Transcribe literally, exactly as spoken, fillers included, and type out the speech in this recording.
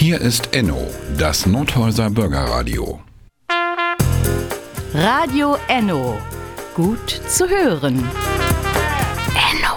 Hier ist Enno, das Nothäuser Bürgerradio. Radio Enno. Gut zu hören. Enno.